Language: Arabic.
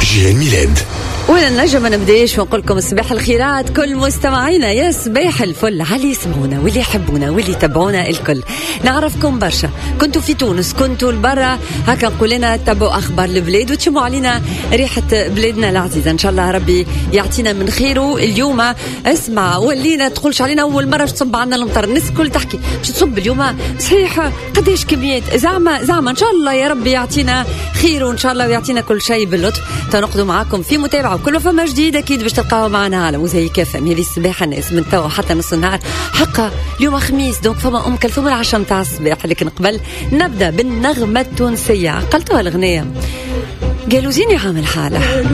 جيهان ميلاد. ونرجع ما نبداش ونقول لكم صباح الخيرات كل مستمعينا، يا صباح الفل على اللي يسمعونا واللي يحبونا واللي يتابعونا الكل. نعرفكم برشا، كنتوا في تونس كنتوا لبرا، هكا نقول لنا تابعوا اخبار البلاد وتشموا علينا ريحه بلادنا العزيزه. ان شاء الله ربي يعطينا من خيره. اليوم اسمع ولينا تقولش علينا اول مره تصب عنا المطر، الناس الكل تحكي باش تصب اليوم صحيح قداش كميات، زعما ان شاء الله يا ربي يعطينا خير وان شاء الله ويعطينا كل شيء باللطف. تنقضوا معاكم في متابعه وكل ما فما جديد اكيد باش تلقاوها معنا على موزايك FM. هذه الصباح الناس من توا حتى نص النهار حقا. اليوم خميس دونك فما ام كلثوم العشاء متاع الصباح، لكن قبل نبدا بالنغمه التونسيه. قلتوها الاغنيه قالوا زيني عامل حاله.